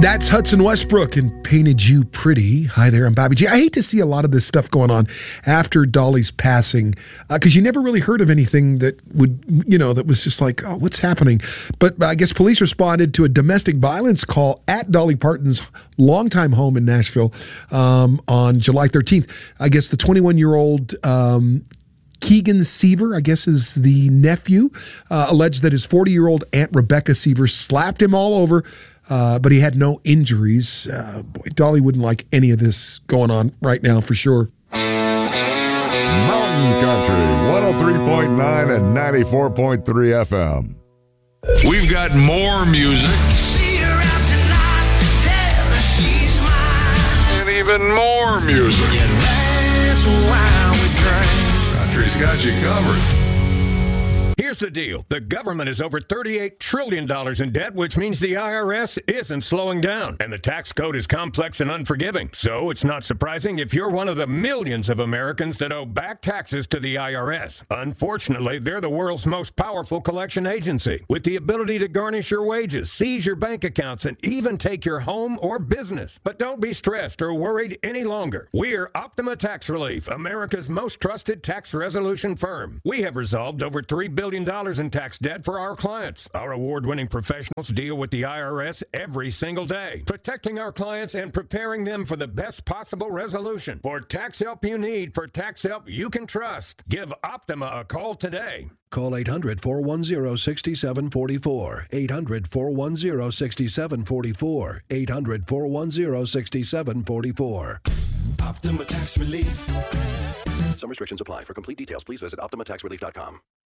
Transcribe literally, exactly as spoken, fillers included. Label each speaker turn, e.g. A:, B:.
A: That's Hudson Westbrook and Painted You Pretty. Hi there, I'm Bobby G. I hate to see a lot of this stuff going on after Dolly's passing because uh, you never really heard of anything that would, you know, that was just like, oh, what's happening? But I guess police responded to a domestic violence call at Dolly Parton's longtime home in Nashville um, on July thirteenth. I guess the twenty-one-year-old um, Keegan Seaver, I guess is the nephew, uh, alleged that his forty-year-old Aunt Rebecca Seaver slapped him all over, uh, but he had no injuries. Uh, boy, Dolly wouldn't like any of this going on right now for sure.
B: Mountain Country, one oh three point nine and ninety-four point three F M.
C: We've got more music. See her out tonight, tell her she's mine. And even more music. Yeah, that's why we drink. Country's got you covered.
D: Here's the deal. The government is over thirty-eight trillion dollars in debt, which means the I R S isn't slowing down. And the tax code is complex and unforgiving. So it's not surprising if you're one of the millions of Americans that owe back taxes to the I R S. Unfortunately, they're the world's most powerful collection agency, with the ability to garnish your wages, seize your bank accounts, and even take your home or business. But don't be stressed or worried any longer. We're Optima Tax Relief, America's most trusted tax resolution firm. We have resolved over three billion dollars in tax debt for our clients. Our award-winning professionals deal with the I R S every single day, protecting our clients and preparing them for the best possible resolution. For tax help you need, for tax help you can trust, give Optima a call today.
E: Call eight hundred, four one zero, six seven four four. eight hundred, four one zero, six seven four four. eight hundred, four one zero, six seven four four.
F: Optima Tax Relief.
E: Some restrictions apply. For complete details, please visit Optima Tax Relief dot com.